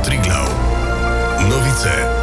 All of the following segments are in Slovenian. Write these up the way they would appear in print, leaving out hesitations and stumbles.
Triglav. Novice.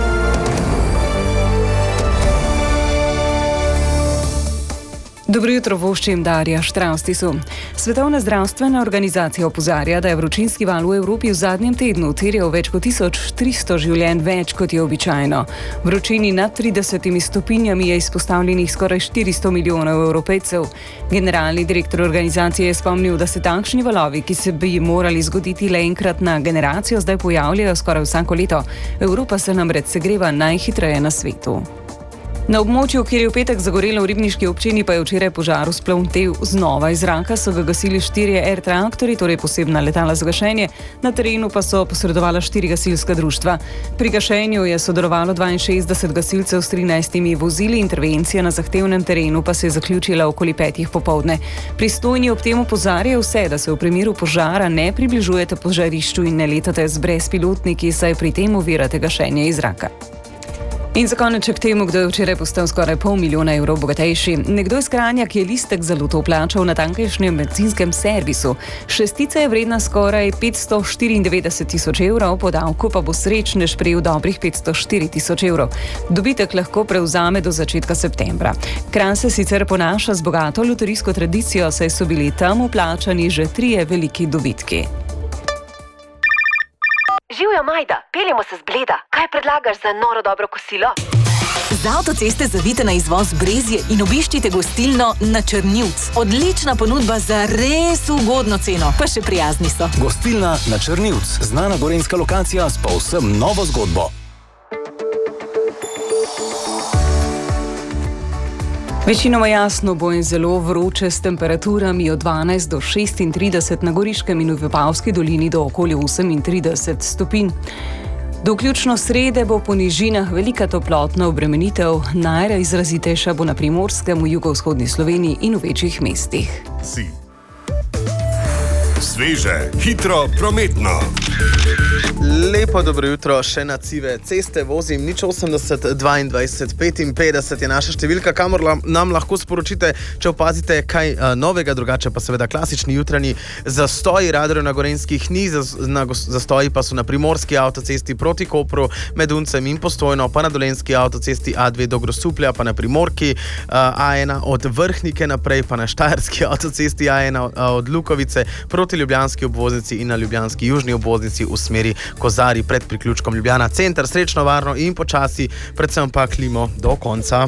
Dobro jutro, voščim Darja Štravstisu. Svetovna zdravstvena organizacija opozarja, da je vročinski val v Evropi v zadnjem tednu terjal več kot 1300 življenj več, kot je običajno. Vročini nad 30 stopinjami je izpostavljenih skoraj 400 milijonov Evropejcev. Generalni direktor organizacije je spomnil, da se takšni valovi, ki se bi morali zgoditi le enkrat na generacijo, zdaj pojavljajo skoraj vsako leto. Evropa se namreč segreva najhitreje na svetu. Na območju, kjer je v petek zagorelo v ribniški občini, pa je včeraj požar vzplamtel znova. Iz zraka so ga gasili 4 air traktorji, torej posebna letala za gašenje, na terenu pa so posredovala 4 gasilska društva. Pri gašenju je sodelovalo 62 gasilcev s 13 vozili, intervencija na zahtevnem terenu pa se je zaključila okoli 5 popoldne. Pristojni ob tem opozarjajo vse, da se v primeru požara ne približujete požarišču in ne letate z brezpilotniki, saj pri tem ovirate gašenje iz zraka. In za konec k temu, kdo je včeraj postal skoraj $500 000 bogatejši. Nekdo iz Kranja, ki je listek za luto plačal na tamkajšnjem bencinskem servisu. Šestica je vredna skoraj 594 tisoč evrov, po davku pa bo srečnež prejel dobrih 504 tisoč evrov. Dobitek lahko prevzame do začetka septembra. Kranj se sicer ponaša z bogato loterijsko tradicijo, saj so bili tam vplačani že 3 veliki dobitki. Živjo, Majda, peljemo se z Bleda. Kaj predlagaš za noro dobro kosilo? Z avtoceste zavite na izvoz Brezje in obiščite gostilno Na Črnivc. Odlična ponudba za res ugodno ceno, pa še prijazni so. Gostilna Na Črnivc, znana gorenjska lokacija s povsem novo zgodbo. Večinoma jasno bo in zelo vroče s temperaturami od 12 do 36 na Goriškem in v Vipavski dolini do okoli 38 stopinj. Do vključno srede bo po nižinah velika toplotna obremenitev, najizrazitejša bo na Primorskem, v jugovzhodni Sloveniji in v večjih mestih. Sveže, hitro, prometno. Lepo dobro jutro, še na cive ceste vozim 080 22 55 je naša številka, kamor nam lahko sporočite, če opazite kaj novega, drugače pa seveda klasični jutranji zastoji. Radarjev na Gorenjskih ni, zastoji pa so na Primorski avtocesti proti Kopru, med Uncem in Postojno, pa na Dolenjski avtocesti A2 do Grosuplja, pa na Primorki A1 od Vrhnike naprej, pa na Štajerski avtocesti A1 od Lukovice proti Ljubljanski obvoznici in na Ljubljanski južni obvoznici v smeri Kozari pred priključkom Ljubljana center. Srečno, varno in počasi, predvsem pa klimo do konca.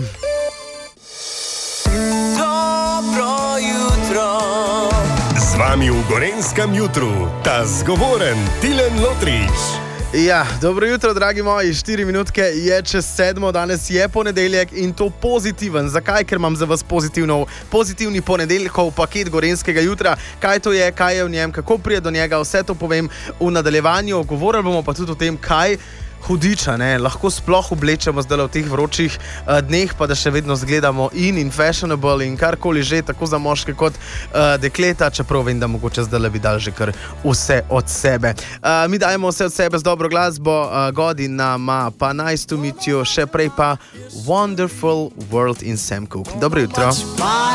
Dobro jutro. Z vami v Gorenjskem jutru ta zgovoren Tilen Lotrič. Ja, dobro jutro, dragi moji, 4 minutke je čez 7, danes je ponedeljek in to pozitiven. Zakaj? Ker imam za vas pozitivni ponedeljkov paket gorenjskega jutra. Kaj to je, kaj je v njem, kako prije do njega, vse to povem v nadaljevanju. Govorili bomo pa tudi o tem, kaj hudiča, lahko sploh oblečemo zdaj v teh vročih dneh, pa da še vedno zgledamo in fashionable in karkoli že, tako za moške kot dekleta, čeprav vem, da mogoče zdaj bi dali že kar vse od sebe. Mi dajemo vse od sebe z dobro glasbo, godina ma pa Nice to meet you, še prej pa Wonderful World in Sam Cooke. Dobro jutro.